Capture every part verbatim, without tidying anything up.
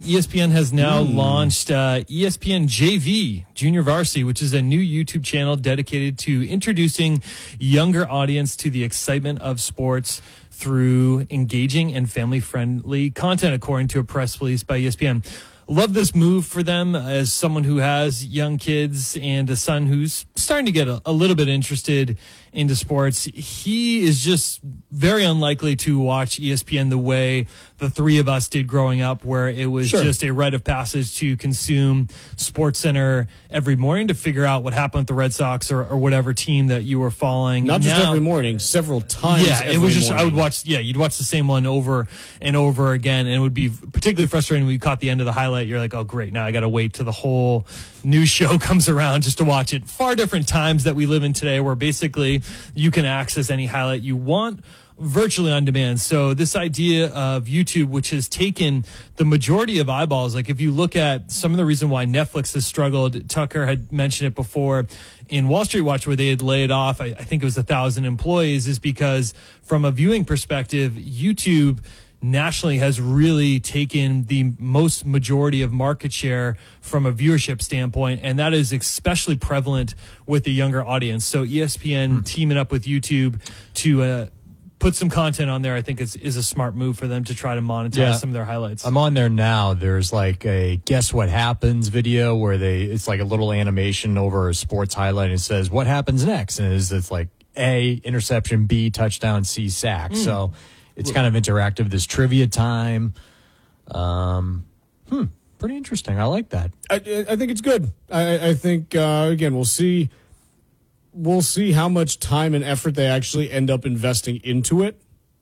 E S P N has now Mm. launched uh, E S P N J V, Junior Varsity, which is a new YouTube channel dedicated to introducing younger audience to the excitement of sports through engaging and family-friendly content, according to a press release by E S P N. Love this move for them as someone who has young kids and a son who's starting to get a, a little bit interested into sports. He is just very unlikely to watch E S P N the way the three of us did growing up, where it was Sure. just a rite of passage to consume SportsCenter every morning to figure out what happened with the Red Sox or, or whatever team that you were following. Not just Now- every morning, several times. yeah, it every was just, morning. I would watch, yeah, you'd watch the same one over and over again. And it would be particularly frustrating when you caught the end of the highlight. You're like, oh, great. Now I got to wait till the whole new show comes around just to watch it. Far different times that we live in today, where basically you can access any highlight you want virtually on demand. So this idea of YouTube, which has taken the majority of eyeballs, like if you look at some of the reason why Netflix has struggled, Tucker had mentioned it before in Wall Street Watch, where they had laid off, I, I think it was a thousand employees, is because from a viewing perspective, YouTube nationally has really taken the most majority of market share from a viewership standpoint, and that is especially prevalent with the younger audience. So E S P N teaming up with YouTube to uh, put some content on there, I think is, is a smart move for them to try to monetize Yeah. some of their highlights. I'm on there now. There's like a guess what happens video where they it's like a little animation over a sports highlight and it says what happens next, and it's, it's like A, interception, B, touchdown, C, sack. Mm. So it's kind of interactive. There's trivia time. Um, hmm, pretty interesting. I like that. I, I think it's good. I, I think uh, again we'll see. We'll see how much time and effort they actually end up investing into it,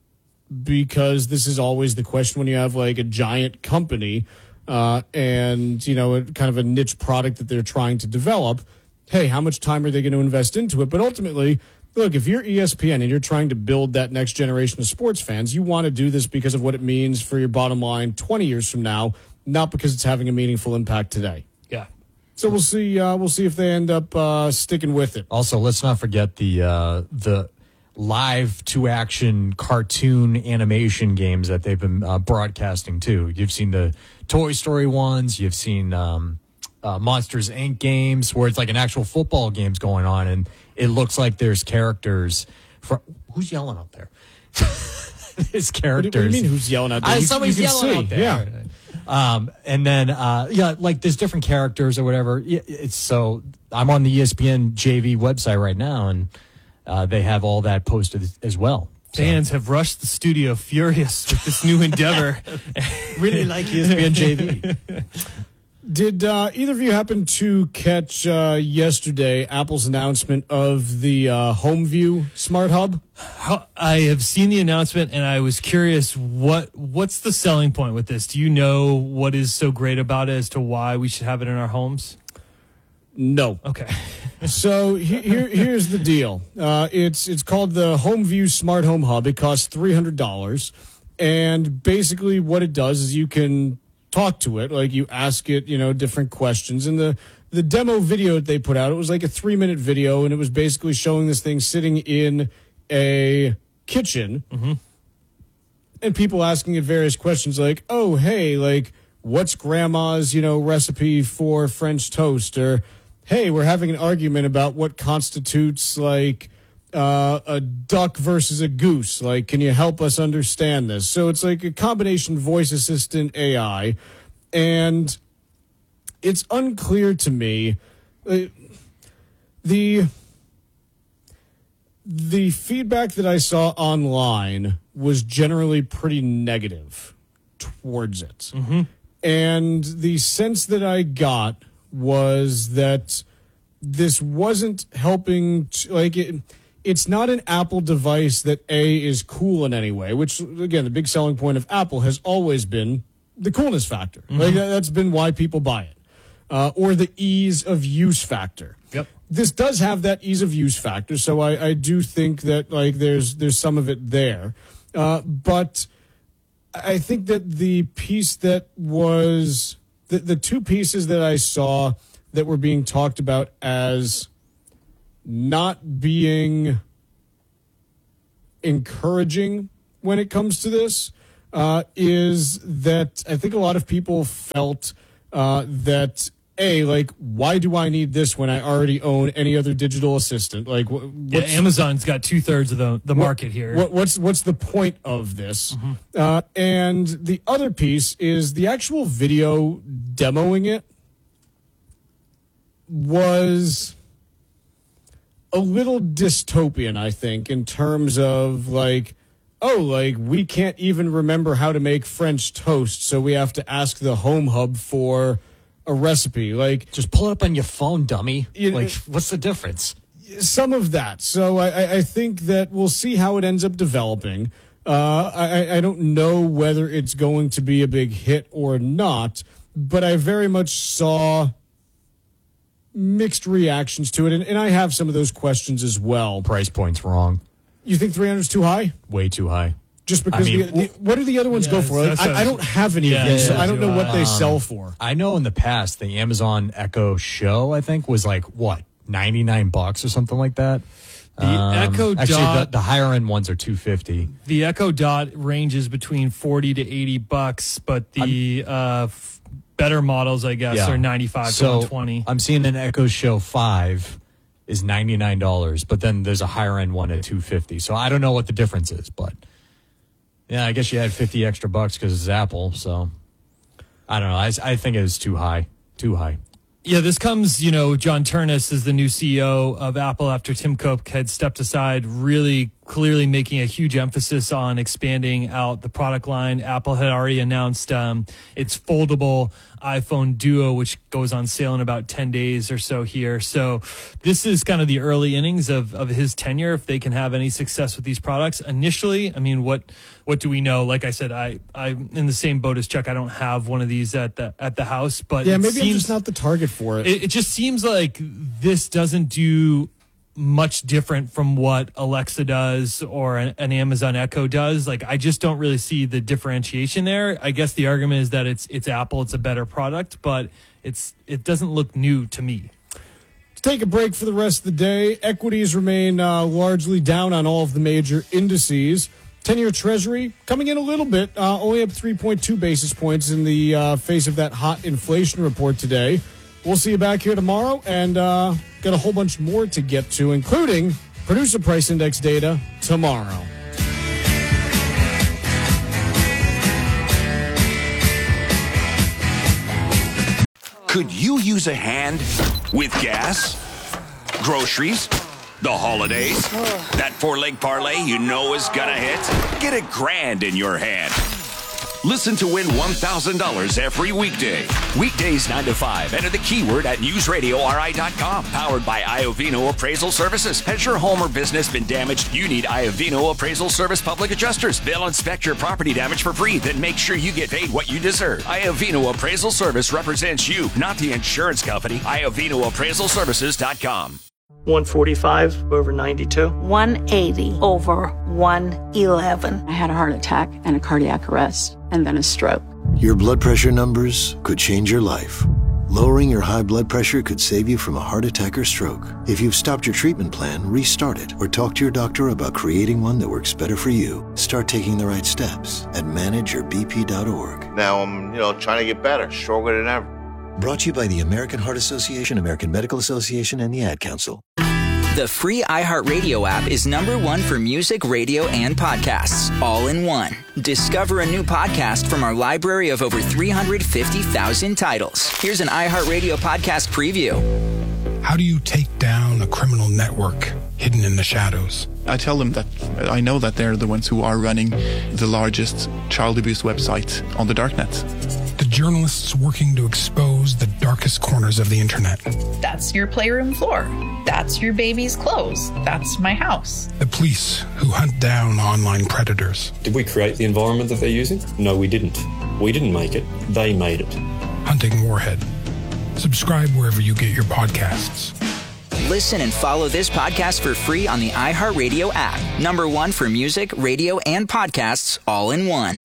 because this is always the question when you have like a giant company uh, and you know a, kind of a niche product that they're trying to develop. Hey, how much time are they going to invest into it? But ultimately, look, if you're E S P N and you're trying to build that next generation of sports fans, you want to do this because of what it means for your bottom line twenty years from now, not because it's having a meaningful impact today. yeah. So we'll see. Uh, we'll see if they end up uh, sticking with it. Also, let's not forget the uh, the live to action cartoon animation games that they've been uh, broadcasting too. You've seen the Toy Story ones. You've seen um, uh, Monsters Incorporated games where it's like an actual football game's going on, and it looks like there's characters. From, who's yelling out there? There's What characters. do, what do you mean? Who's yelling out there? Uh, You- somebody's you can yelling see. out there. Yeah. Um, and then, uh, yeah, like there's different characters or whatever. Yeah, It's so I'm on the E S P N J V website right now, and uh, they have all that posted as well. So, Fans have rushed the studio furious with this new endeavor. really like E S P N J V. Did uh, either of you happen to catch uh, yesterday Apple's announcement of the uh, HomeView Smart Hub? How- I have seen the announcement, and I was curious, what what's the selling point with this? Do you know what is so great about it as to why we should have it in our homes? No. Okay. So he, here, here's the deal. Uh, it's it's called the HomeView Smart Home Hub. It costs three hundred dollars, and basically what it does is you can talk to it, like you ask it, you know, different questions. And the the demo video that they put out, it was like a three minute video, and it was basically showing this thing sitting in a kitchen, and people asking it various questions like, "Oh, hey, like, what's grandma's, you know, recipe for French toast?" Or, "Hey, we're having an argument about what constitutes like uh, a duck versus a goose. Like, can you help us understand this?" So it's like a combination voice assistant A I, and it's unclear to me uh, the the feedback that I saw online was generally pretty negative towards it. And the sense that I got was that this wasn't helping, to, like, it, it's not an Apple device that, A, is cool in any way, which, again, the big selling point of Apple has always been the coolness factor. Like, that, that's been why people buy it. Uh, or the ease of use factor. Yep. This does have that ease of use factor, so I, I do think that, like, there's there's some of it there. Uh, but I think that the piece that was the, the two pieces that I saw that were being talked about as not being encouraging when it comes to this uh, is that I think a lot of people felt uh, that, A, like, why do I need this when I already own any other digital assistant? Like, wh- Yeah, what's, Amazon's got two thirds of the, the market here. what, what's what's the point of this? Mm-hmm. Uh, and the other piece is the actual video demoing it was a little dystopian, I think, in terms of like, oh, like we can't even remember how to make French toast, so we have to ask the Home Hub for a recipe. Like, Just pull it up on your phone, dummy. You- like, what's the difference? some of that. So I, I- I think that we'll see how it ends up developing. Uh, I, I don't know whether it's going to be a big hit or not, but I very much saw mixed reactions to it, and, and I have some of those questions as well. Price point's wrong. You think three hundred is too high? Way too high. Just because I mean, the, the, what do the other ones Yeah, go for? that's- I, that's- I don't have any Yeah, of these, so yeah, I don't know what they um, sell for. I know in the past the Amazon Echo Show, I think, was like what ninety-nine bucks or something like that. The Echo actually, Dot- the, the higher end ones are two fifty. The Echo Dot ranges between forty to eighty bucks, but the uh, f- better models, I guess, are ninety-five so to one twenty. I'm seeing an Echo Show five is ninety-nine dollars, but then there's a higher end one at two fifty. So I don't know what the difference is, but yeah, I guess you had fifty extra bucks because it's Apple. So I don't know. I, I think it was too high, too high. Yeah, this comes, you know, John Turnus is the new C E O of Apple after Tim Cook had stepped aside, really clearly making a huge emphasis on expanding out the product line. Apple had already announced um, its foldable iPhone Duo, which goes on sale in about ten days or so here. So this is kind of the early innings of, of his tenure, if they can have any success with these products. Initially, I mean, what what do we know? Like I said, I, I'm in the same boat as Chuck. I don't have one of these at the at the house, but Yeah, it maybe I'm seems, just not the target for it. it, it just seems like this doesn't do much different from what Alexa does or an, an Amazon Echo does. Like, I just don't really see the differentiation there. I guess the argument is that it's it's Apple, it's a better product, but it's it doesn't look new to me. Take a break for the rest of the day. Equities remain uh, largely down on all of the major indices. ten-year Treasury coming in a little bit, uh, only up three point two basis points in the uh, face of that hot inflation report today. We'll see you back here tomorrow, and uh, got a whole bunch more to get to, including producer price index data tomorrow. Could you use a hand with gas, groceries, the holidays? That four-leg parlay you know is gonna hit? Get a grand in your hand. Listen to win one thousand dollars every weekday. Weekdays nine to five. Enter the keyword at news radio r i dot com. Powered by Iovino Appraisal Services. Has your home or business been damaged? You need Iovino Appraisal Service Public Adjusters. They'll inspect your property damage for free, then make sure you get paid what you deserve. Iovino Appraisal Service represents you, not the insurance company. Iovino Appraisal Services dot com. one forty-five over ninety-two. one eighty over one eleven. I had a heart attack and a cardiac arrest and then a stroke. Your blood pressure numbers could change your life. Lowering your high blood pressure could save you from a heart attack or stroke. If you've stopped your treatment plan, restart it or talk to your doctor about creating one that works better for you. Start taking the right steps at manage your b p dot org. Now I'm, you know, trying to get better, stronger than ever. Brought to you by the American Heart Association, American Medical Association, and the Ad Council. The free iHeartRadio app is number one for music, radio, and podcasts, all in one. Discover a new podcast from our library of over three hundred fifty thousand titles. Here's an iHeartRadio podcast preview. How do you take down a criminal network hidden in the shadows? I tell them that I know that they're the ones who are running the largest child abuse website on the darknet. The journalists working to expose the darkest corners of the internet. That's your playroom floor. That's your baby's clothes. That's my house. The police who hunt down online predators. Did we create the environment that they're using? No, we didn't. We didn't make it. They made it. Hunting Warhead. Subscribe wherever you get your podcasts. Listen and follow this podcast for free on the iHeartRadio app. Number one for music, radio, and podcasts, all in one.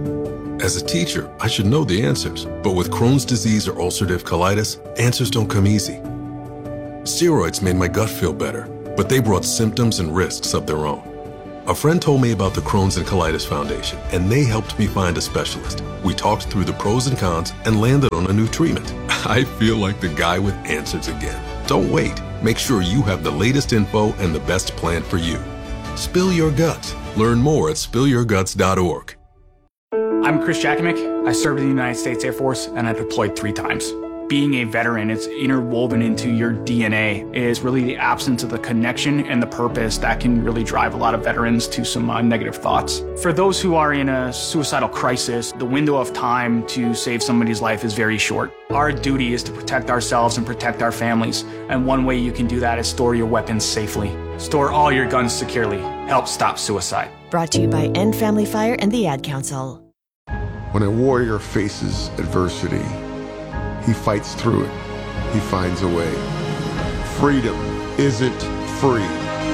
As a teacher, I should know the answers. But with Crohn's disease or ulcerative colitis, answers don't come easy. Steroids made my gut feel better, but they brought symptoms and risks of their own. A friend told me about the Crohn's and Colitis Foundation, and they helped me find a specialist. We talked through the pros and cons and landed on a new treatment. I feel like the guy with answers again. Don't wait. Make sure you have the latest info and the best plan for you. Spill your guts. Learn more at spill your guts dot org. I'm Chris Jakimick. I served in the United States Air Force, and I deployed three times. Being a veteran, it's interwoven into your D N A. It is really the absence of the connection and the purpose that can really drive a lot of veterans to some uh, negative thoughts. For those who are in a suicidal crisis, the window of time to save somebody's life is very short. Our duty is to protect ourselves and protect our families, and one way you can do that is store your weapons safely. Store all your guns securely. Help stop suicide. Brought to you by End Family Fire and the Ad Council. When a warrior faces adversity, he fights through it. He finds a way. Freedom isn't free.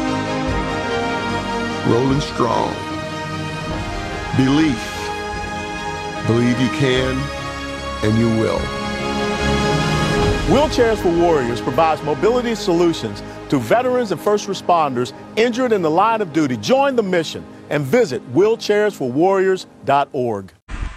Rolling strong. Belief. Believe you can, and you will. Wheelchairs for Warriors provides mobility solutions to veterans and first responders injured in the line of duty. Join the mission and visit wheelchairs for warriors dot org.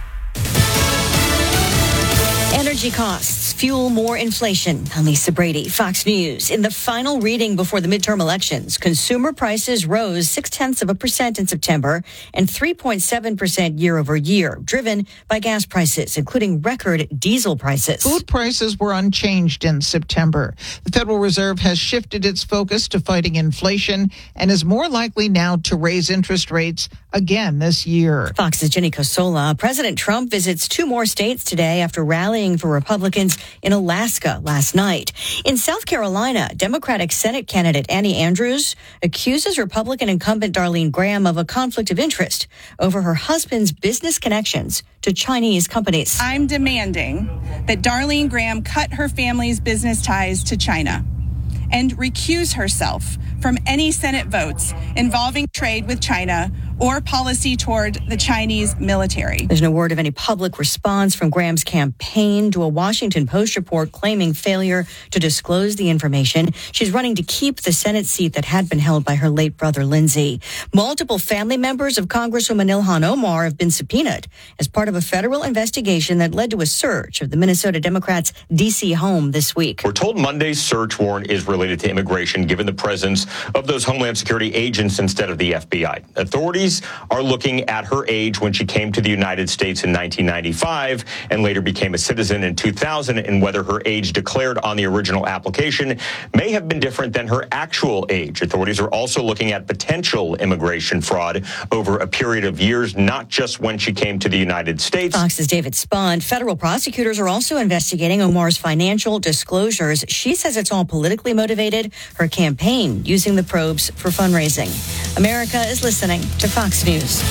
Energy costs fuel more inflation. I'm Lisa Brady, Fox News. In the final reading before the midterm elections, consumer prices rose six-tenths of a percent in September and three point seven percent year over year, driven by gas prices, including record diesel prices. Food prices were unchanged in September. The Federal Reserve has shifted its focus to fighting inflation and is more likely now to raise interest rates again this year. Fox's Jenny Cosola. President Trump visits two more states today after rallying for Republicans in Alaska last night. In South Carolina, Democratic Senate candidate Annie Andrews accuses Republican incumbent Darlene Graham of a conflict of interest over her husband's business connections to Chinese companies. I'm demanding that Darlene Graham cut her family's business ties to China and recuse herself from any Senate votes involving trade with China or policy toward the Chinese military. There's no word of any public response from Graham's campaign to a Washington Post report claiming failure to disclose the information. She's running to keep the Senate seat that had been held by her late brother, Lindsey. Multiple family members of Congresswoman Ilhan Omar have been subpoenaed as part of a federal investigation that led to a search of the Minnesota Democrats' D C home this week. We're told Monday's search warrant is related to immigration, given the presence of those Homeland Security agents instead of the F B I. Authorities are looking at her age when she came to the United States in nineteen ninety-five and later became a citizen in two thousand, and whether her age declared on the original application may have been different than her actual age. Authorities are also looking at potential immigration fraud over a period of years, not just when she came to the United States. Fox's David Spahn. Federal prosecutors are also investigating Omar's financial disclosures. She says it's all politically motivated. Her campaign using the probes for fundraising. America is listening to Fox News.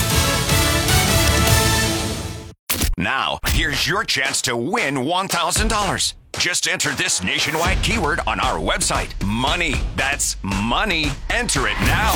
Now, here's your chance to win one thousand dollars. Just enter this nationwide keyword on our website. Money. That's money. Enter it now.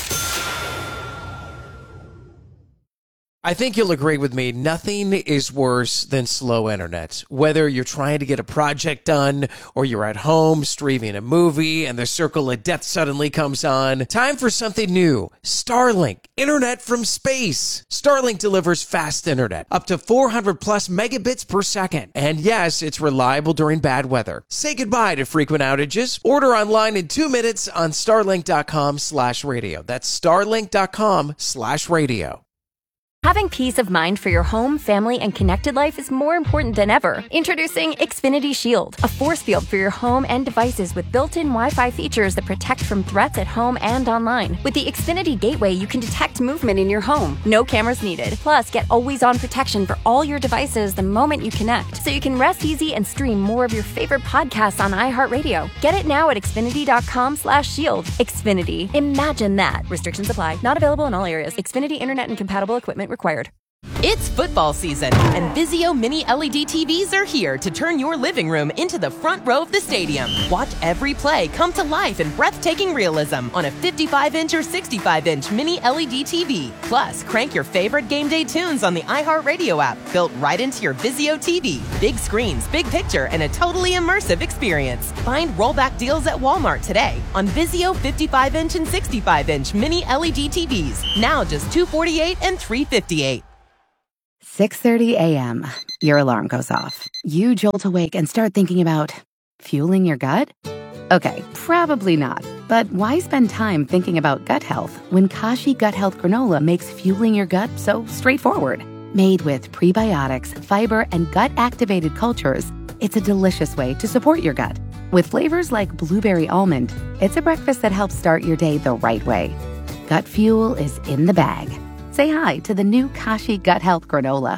I think you'll agree with me, nothing is worse than slow internet. Whether you're trying to get a project done or you're at home streaming a movie and the circle of death suddenly comes on, time for something new. Starlink, internet from space. Starlink delivers fast internet, up to four hundred plus megabits per second. And yes, it's reliable during bad weather. Say goodbye to frequent outages. Order online in two minutes on starlink.com slash radio. That's starlink.com slash radio. Having peace of mind for your home, family, and connected life is more important than ever. Introducing Xfinity Shield, a force field for your home and devices with built-in Wi-Fi features that protect from threats at home and online. With the Xfinity Gateway, you can detect movement in your home. No cameras needed. Plus, get always-on protection for all your devices the moment you connect, so you can rest easy and stream more of your favorite podcasts on iHeartRadio. Get it now at Xfinity.com slash shield. Xfinity. Imagine that. Restrictions apply. Not available in all areas. Xfinity Internet and compatible equipment required. It's football season, and Vizio Mini L E D T Vs are here to turn your living room into the front row of the stadium. Watch every play come to life in breathtaking realism on a fifty-five inch or sixty-five inch Mini L E D T V. Plus, crank your favorite game day tunes on the iHeartRadio app, built right into your Vizio T V. Big screens, big picture, and a totally immersive experience. Find rollback deals at Walmart today on Vizio fifty-five inch and sixty-five inch Mini L E D T Vs. Now just two hundred forty-eight dollars and three hundred fifty-eight dollars. six thirty a.m. Your alarm goes off. You jolt awake and start thinking about fueling your gut? Okay, probably not. But why spend time thinking about gut health when Kashi Gut Health Granola makes fueling your gut so straightforward? Made with prebiotics, fiber, and gut-activated cultures, it's a delicious way to support your gut. With flavors like blueberry almond, it's a breakfast that helps start your day the right way. Gut fuel is in the bag. Say hi to the new Kashi Gut Health Granola.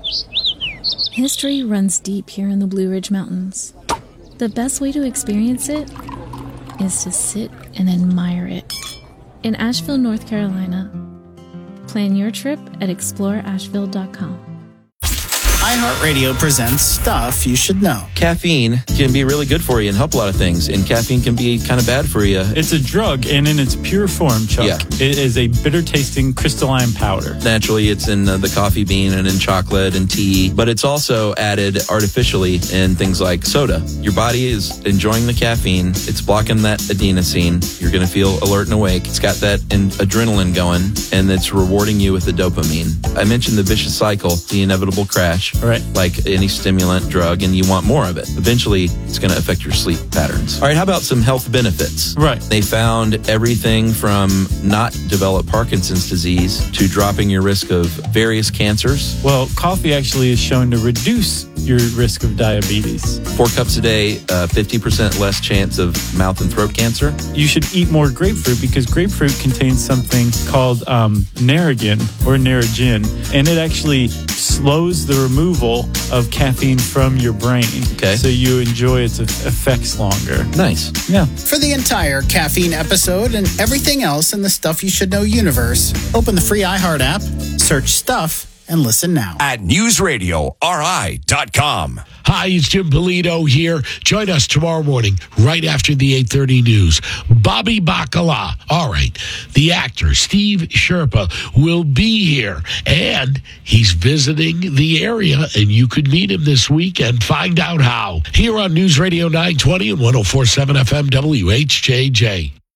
History runs deep here in the Blue Ridge Mountains. The best way to experience it is to sit and admire it. In Asheville, North Carolina. Plan your trip at explore asheville dot com. iHeartRadio presents Stuff You Should Know. Caffeine can be really good for you and help a lot of things, and caffeine can be kind of bad for you. It's a drug, and in its pure form, Chuck, yeah. It is a bitter-tasting crystalline powder. Naturally, it's in uh, the coffee bean and in chocolate and tea, but it's also added artificially in things like soda. Your body is enjoying the caffeine. It's blocking that adenosine. You're going to feel alert and awake. It's got that in- adrenaline going, and it's rewarding you with the dopamine. I mentioned the vicious cycle, the inevitable crash. Right. Like any stimulant drug, and you want more of it. Eventually, it's going to affect your sleep patterns. All right, how about some health benefits? Right. They found everything from not develop Parkinson's disease to dropping your risk of various cancers. Well, coffee actually is shown to reduce your risk of diabetes. Four cups a day, uh, fifty percent less chance of mouth and throat cancer. You should eat more grapefruit because grapefruit contains something called um, Narragin or Narragin, and it actually slows the removal of caffeine from your brain. Okay. So you enjoy its effects longer. Nice. Yeah. For the entire caffeine episode and everything else in the Stuff You Should Know universe, open the free iHeart app, search Stuff, and listen now. At news radio r i dot com. Hi, it's Jim Polito here. Join us tomorrow morning, right after the eight thirty news. Bobby Bacala, all right, the actor Steve Sherpa will be here, and he's visiting the area, and you could meet him this week and find out how. Here on News Radio nine twenty and one oh four point seven F M W H J J.